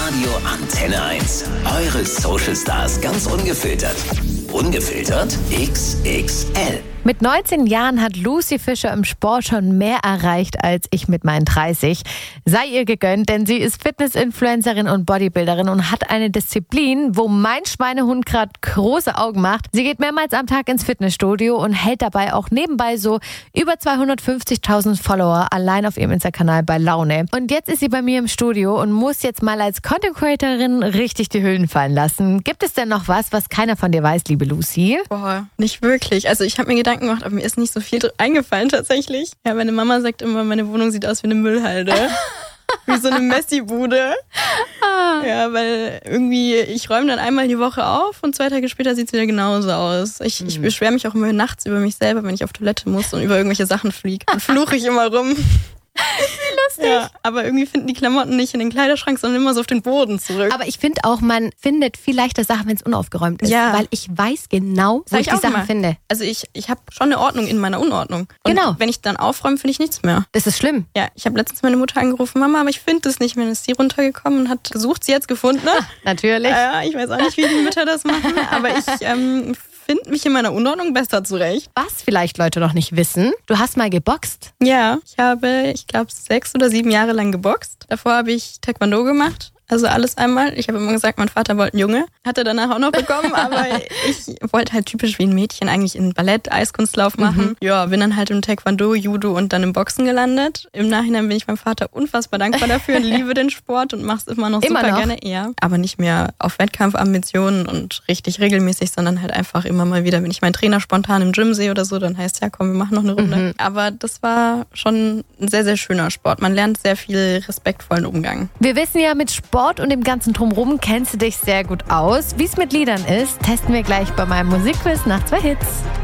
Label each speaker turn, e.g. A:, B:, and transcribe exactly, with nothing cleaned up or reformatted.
A: Radio Antenne eins. Eure Social Stars ganz ungefiltert. Ungefiltert X X L.
B: Mit neunzehn Jahren hat Lucy Fischer im Sport schon mehr erreicht als ich mit meinen dreißig. Sei ihr gegönnt, denn sie ist Fitness-Influencerin und Bodybuilderin und hat eine Disziplin, wo mein Schweinehund gerade große Augen macht. Sie geht mehrmals am Tag ins Fitnessstudio und hält dabei auch nebenbei so über zweihundertfünfzigtausend Follower allein auf ihrem Insta-Kanal bei Laune. Und jetzt ist sie bei mir im Studio und muss jetzt mal als Content-Creatorin richtig die Hüllen fallen lassen. Gibt es denn noch was, was keiner von dir weiß, liebe Lucy?
C: Boah, nicht wirklich. Also ich habe mir Gedanken gemacht, aber mir ist nicht so viel eingefallen tatsächlich. Ja, meine Mama sagt immer, meine Wohnung sieht aus wie eine Müllhalde. Wie so eine Messi-Bude. Ah. Ja, weil irgendwie, ich räume dann einmal die Woche auf und zwei Tage später sieht es wieder genauso aus. Ich, mhm. ich beschwere mich auch immer nachts über mich selber, wenn ich auf Toilette muss und über irgendwelche Sachen fliege. Dann fluche ich immer rum. Wie lustig. Ja, aber irgendwie finden die Klamotten nicht in den Kleiderschrank, sondern immer so auf den Boden zurück.
B: Aber ich finde auch, man findet viel leichter Sachen, wenn es unaufgeräumt ist.
C: Ja.
B: Weil ich weiß genau, wo ich, ich die Sachen
C: mal.
B: finde.
C: Also ich, ich habe schon eine Ordnung in meiner Unordnung. Und
B: genau.
C: wenn ich dann aufräume, finde ich nichts mehr.
B: Das ist schlimm.
C: Ja, ich habe letztens meine Mutter angerufen, Mama, aber ich finde es nicht mehr. Dann ist sie runtergekommen und hat gesucht, sie jetzt gefunden. Ne?
B: Natürlich.
C: Ja, ich weiß auch nicht, wie die Mütter das machen, aber ich ähm, finde mich in meiner Unordnung besser zurecht.
B: Was vielleicht Leute noch nicht wissen, du hast mal geboxt.
C: Ja, ich habe, ich glaube, sechs oder sieben Jahre lang geboxt. Davor habe ich Taekwondo gemacht. Also alles einmal. Ich habe immer gesagt, mein Vater wollte einen Junge. Hat er danach auch noch bekommen, aber ich wollte halt typisch wie ein Mädchen eigentlich in Ballett, Eiskunstlauf machen. Mhm. Ja, bin dann halt im Taekwondo, Judo und dann im Boxen gelandet. Im Nachhinein bin ich meinem Vater unfassbar dankbar dafür und liebe den Sport und mache es immer noch
B: immer
C: super
B: noch?
C: gerne. Ja, aber nicht mehr auf Wettkampfambitionen und richtig regelmäßig, sondern halt einfach immer mal wieder, wenn ich meinen Trainer spontan im Gym sehe oder so, dann heißt ja, komm, wir machen noch eine Runde. Mhm. Aber das war schon ein sehr, sehr schöner Sport. Man lernt sehr viel respektvollen Umgang.
B: Wir wissen ja, mit Sport und dem ganzen Drumherum kennst du dich sehr gut aus. Wie es mit Liedern ist, testen wir gleich bei meinem Musikquiz nach zwei Hits.